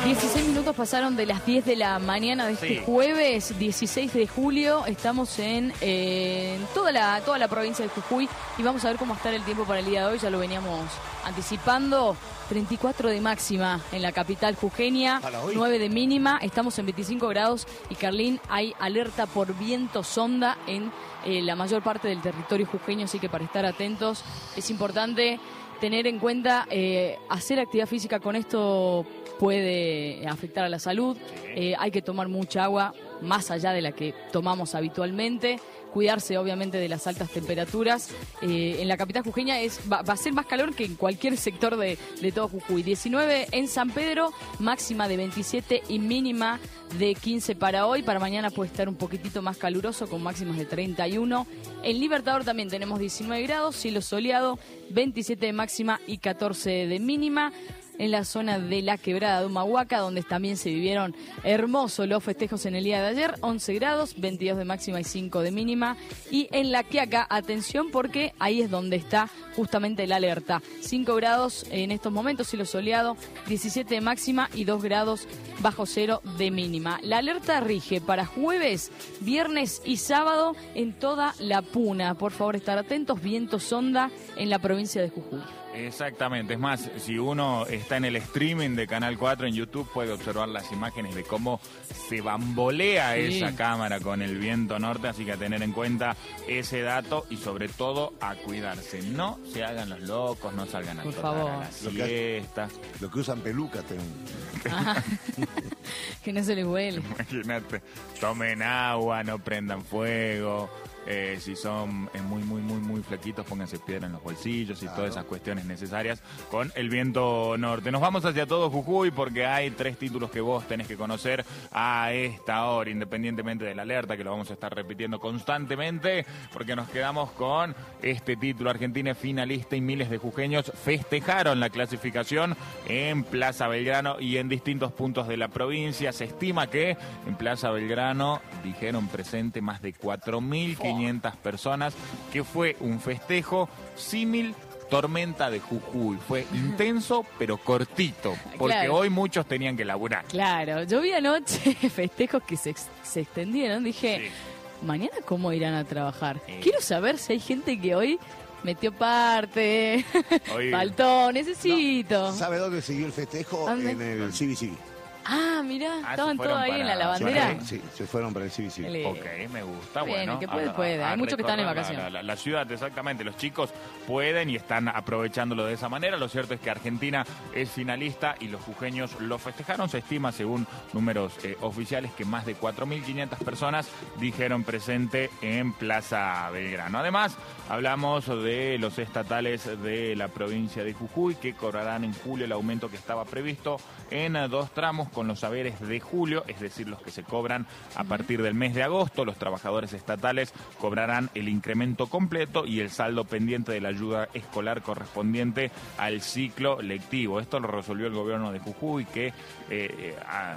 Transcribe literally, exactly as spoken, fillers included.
dieciséis minutos pasaron de las diez de la mañana de este Sí. jueves dieciséis de julio. Estamos en, eh, en toda la toda la provincia de Jujuy y vamos a ver cómo está el tiempo para el día de hoy. Ya lo veníamos anticipando. treinta y cuatro de máxima en la capital jujeña, nueve de mínima. Estamos en veinticinco grados y, Carlín, hay alerta por viento sonda en eh, la mayor parte del territorio jujeño, así que para estar atentos es importante tener en cuenta eh, hacer actividad física. Con esto puede afectar a la salud. Eh, hay que tomar mucha agua, más allá de la que tomamos habitualmente. Cuidarse, obviamente, de las altas temperaturas. Eh, en la capital jujeña es, va, va a ser más calor que en cualquier sector de, de todo Jujuy. diecinueve en San Pedro, máxima de veintisiete y mínima de quince para hoy. Para mañana puede estar un poquitito más caluroso, con máximas de treinta y uno. En Libertador también tenemos diecinueve grados, cielo soleado, veintisiete de máxima y catorce de mínima. En la zona de la Quebrada de Humahuaca, donde también se vivieron hermosos los festejos en el día de ayer, once grados, veintidós de máxima y cinco de mínima. Y en La Quiaca, atención, porque ahí es donde está justamente la alerta. cinco grados en estos momentos, cielo soleado, diecisiete de máxima y dos grados bajo cero de mínima. La alerta rige para jueves, viernes y sábado en toda la Puna. Por favor, estar atentos, viento sonda en la provincia de Jujuy. Exactamente, es más, si uno está en el streaming de Canal cuatro en YouTube puede observar las imágenes de cómo se bambolea Sí. esa cámara con el viento norte, así que a tener en cuenta ese dato y sobre todo a cuidarse. No se hagan los locos, no salgan a Por trotar favor. a la Lo que- siesta. Lo que usan peluca tienen. Ajá. Que no se les huele. Imagínate, tomen agua, no prendan fuego. Eh, si son eh, muy, muy, muy, muy flaquitos, pónganse piedra en los bolsillos y Claro. todas esas cuestiones necesarias con el viento norte. Nos vamos hacia todo Jujuy porque hay tres títulos que vos tenés que conocer a esta hora, independientemente de la alerta, que lo vamos a estar repitiendo constantemente, porque nos quedamos con este título. Argentina es finalista y miles de jujeños festejaron la clasificación en Plaza Belgrano y en distintos puntos de la provincia. Se estima que en Plaza Belgrano dijeron presente más de cuatro mil quinientas personas, que fue un festejo símil tormenta de Jujuy. Fue intenso pero cortito, porque Claro. hoy muchos tenían que laburar. Claro, yo vi anoche festejos que se, ex- se extendieron. Dije, Sí. ¿mañana cómo irán a trabajar? Sí. Quiero saber si hay gente que hoy metió parte, Hoy- faltó, necesito. ¿Sabe dónde siguió el festejo? ¿Dónde? En el C B C. Ah, mirá, Ah, estaban se todos fueron ahí para- en la Se lavandera. fueron- Sí, se fueron para el C B C. Ele- Ok, me gusta, Bien, bueno. el que puede, puede. Hay muchos que están en recorrer vacaciones. La, la- la ciudad, exactamente. Los chicos pueden y están aprovechándolo de esa manera. Lo cierto es que Argentina es finalista y los jujeños lo festejaron. Se estima, según números eh, oficiales, que más de cuatro mil quinientas personas dijeron presente en Plaza Belgrano. Además, hablamos de los estatales de la provincia de Jujuy, que cobrarán en julio el aumento que estaba previsto en eh, dos tramos con los saberes de julio, es decir, los que se cobran a partir del mes de agosto. Los trabajadores estatales cobrarán el incremento completo y el saldo pendiente de la ayuda escolar correspondiente al ciclo lectivo. Esto lo resolvió el gobierno de Jujuy, que eh, eh, a-